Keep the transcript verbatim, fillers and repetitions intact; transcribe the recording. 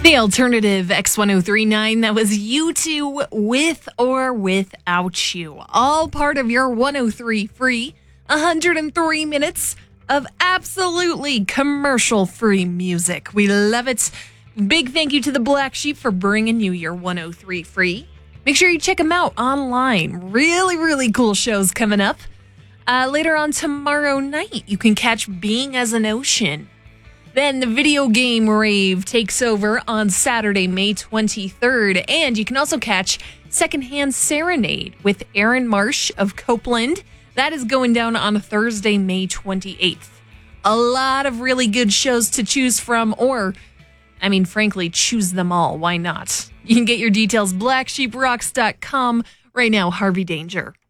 The alternative X ten thirty-nine, that was U two with or without you. All part of your one oh three free, one hundred three minutes of absolutely commercial-free music. We love it. Big thank you to the Black Sheep for bringing you your one oh three free. Make sure you check them out online. Really, really cool shows coming up. Uh, later on tomorrow night, you can catch Being as an Ocean. Then the video game rave takes over on Saturday, May twenty-third. And you can also catch Secondhand Serenade with Aaron Marsh of Copeland. That is going down on Thursday, May twenty-eighth. A lot of really good shows to choose from, or, I mean, frankly, choose them all. Why not? You can get your details, black sheep rocks dot com. Right now, Harvey Danger.